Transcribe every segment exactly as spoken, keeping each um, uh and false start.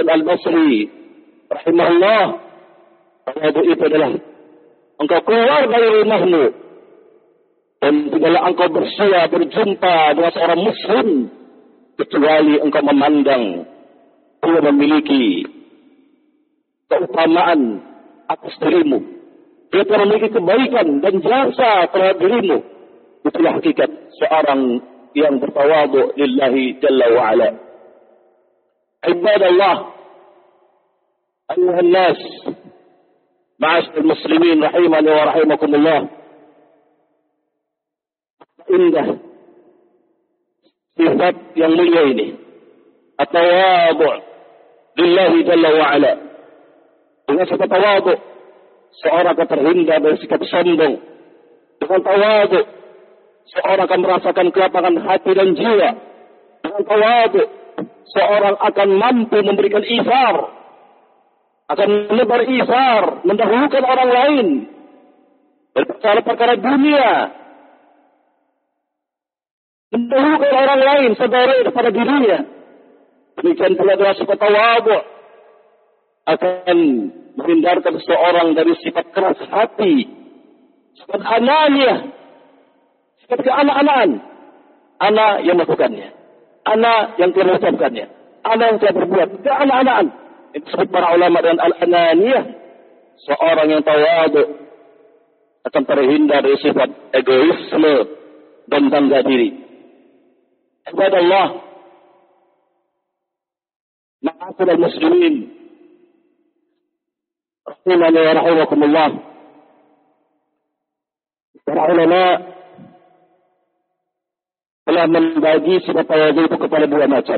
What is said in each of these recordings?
Al-Basri rahimahullah, tawadhu itu adalah engkau keluar dari rumahmu dan tidaklah engkau bersua berjumpa dengan seorang muslim kecuali engkau memandang dia memiliki keutamaan atas dirimu, dia telah memiliki kebaikan dan jasa terhadap dirimu. Itulah hakikat seorang yang bertawadhu lillahi jalla wa ala. Ibadallah, ayuhan nas, ma'asyiral muslimin rahimani wa rahimakumullah. Indah sifat yang mulia ini, at-tawadhu lillahi jalla wa ala. Dengan sifat tawadhu, seorang akan terhindar dari sikap sombong. Dengan tawadhu, seorang akan merasakan kelapangan hati dan jiwa. Dengan tawadhu, seorang akan mampu memberikan isar, akan menebar isar, mendahulukan orang lain dari perkara-perkara dunia, mendahulukan orang lain saudara daripada dirinya. Demikian pula dengan sifat tawadhu akan menghindarkan seseorang dari sifat keras hati, sifat ananiyah, sifat keanak-anakan, anak yang melakukannya, anak yang telah mengucapkannya, anak yang telah berbuat, keanak-anakan. Itu disebut para ulama dengan al-ananiyah. Seorang yang tawadhu akan terhindar dari sifat egoisme dan bangga diri. Ibadallah, ma'asyiral muslimin rahimani wa rahimakumullah. Para ulama telah membagi sifat tawadhu itu kepada dua macam.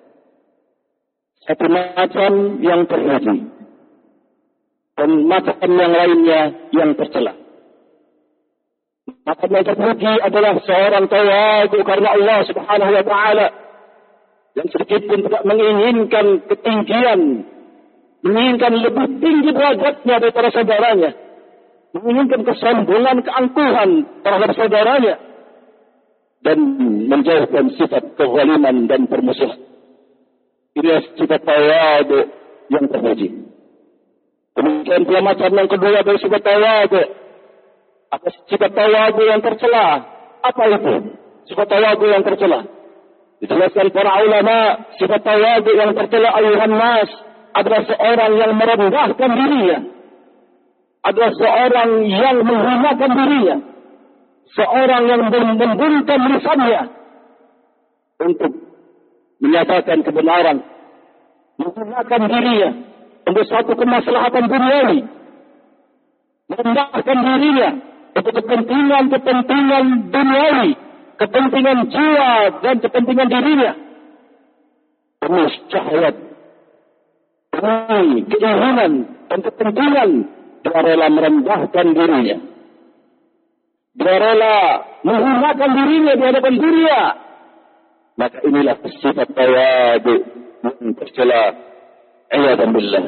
Satu macam yang terpuji dan macam yang lainnya yang tercela. Macam yang terpuji adalah seorang tawadhu karena Allah Subhanahu wa taala, yang sedikit pun tidak menginginkan ketinggian, menginginkan lebih tinggi derajatnya daripada saudaranya, menginginkan kesombongan, keangkuhan terhadap saudaranya, dan menjauhkan sifat kezaliman dan permusuhan. Ini sifat tawadhu yang terpuji. Demikian pula macam yang kedua dari sifat tawadhu, apa sifat tawadhu yang tercela? Apa itu sifat tawadhu yang tercela? Dijelaskan para ulama, sifat tawadhu yang tercela ayuhan nas adalah seorang yang merendahkan dirinya, adalah seorang yang menghinakan dirinya, seorang yang membungkam lisannya untuk menyatakan kebenaran, menggunakan dirinya untuk satu kemaslahatan duniawi, merendahkan dirinya untuk kepentingan-kepentingan duniawi, kepentingan jiwa dan kepentingan dirinya, demi syahwat, demi keinginan dan kepentingan, dia rela merendahkan dirinya, dia rela menggunakan dirinya di hadapan dunia. Maka inilah sifat tawadhu yang tercela. A'udzu billah.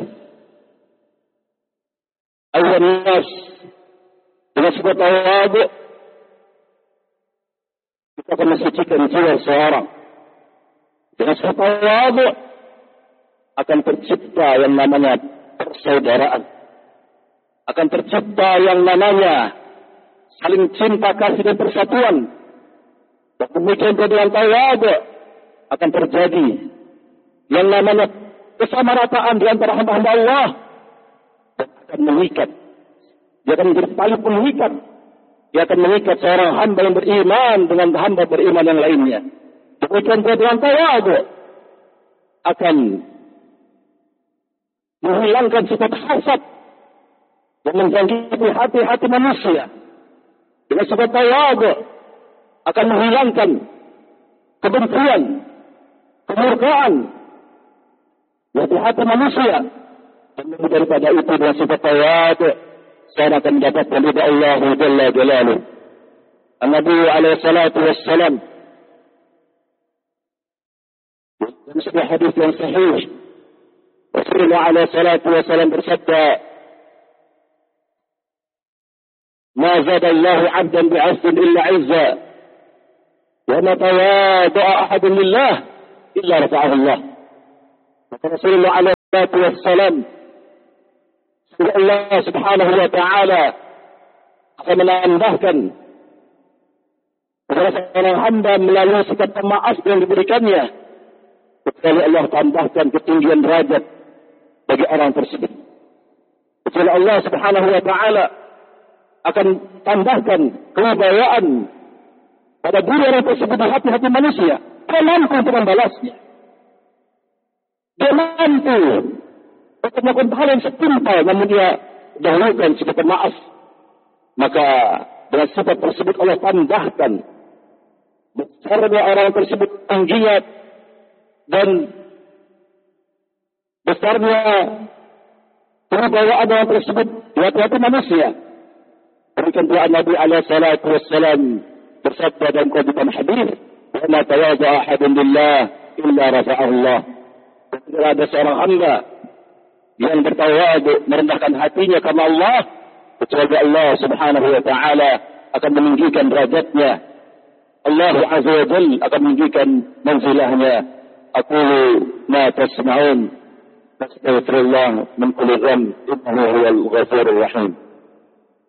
Ayuhan nas, dengan sifat tawadhu kita akan mensucikan jiwa seorang. Dengan sifat tawadhu akan tercipta yang namanya persaudaraan, akan tercipta yang namanya saling cinta kasih dan persatuan. Dan demikian dengan tawadhu akan terjadi yang namanya kesamarataan di antara hamba-hamba Allah, dan akan mengikat. Dia akan menjadi tali pengikat. Dia akan mengikat seorang hamba yang beriman dengan hamba beriman yang lainnya. Demikian dengan tawadhu akan menghilangkan sifat hasad yang menjangkiti hati-hati manusia. Dengan sifat tawadhu akan menghilangkan kebencian, kemurkaan di hati manusia. Dan daripada itu dengan sifat tawadhu seorang akan mendapatkan ridha Allah Jalla Jalaluhu. An-Nabi alaihi salatu wassalam dalam sebuah hadis yang sahih, Rasulullah alaihi salatu wassalam bersabda, "Ma zada Allah 'abdan bi'azzin illa 'izza, wa ma tawada'a ahadun lillah illa rafa'ahu Allah." Maka Rasulullah alaihi wassalam. Allah Subhanahu wa taala akan menambahkan kepada seorang hamba melalui sikap pemaaf yang diberikannya, kecuali Allah tambahkan ketinggian derajat bagi orang tersebut. Kecuali Allah Subhanahu wa taala akan tambahkan kewibawaan pada diri orang tersebut di hati-hati manusia. Dia mampu untuk membalasnya. Dia mampu untuk melakukan hal yang setimpal, namun dia dahulukan sikap pemaaf. Maka dengan sifat tersebut Allah tambahkan besarnya orang tersebut, tingginya dan besarnya kewibawaan orang tersebut di hati-hati manusia. Berikan doa Nabi alaihi salatu wassalam bersabda dalam qadimah hadis, "Wa ma tawadha ahadun lillah illa rafa'ahu Allah." Tidak ada seorang hamba yang bertawadu merendahkan hatinya karena Allah, kecuali Allah Subhanahu wa taala akan meninggikan derajatnya. Allah Azza wa Jalla akan meninggikan manzilahnya. Aqulu ma tasma'un. Astaghfirullah min kulli dhanb, innahu huwal ghafurur rahim.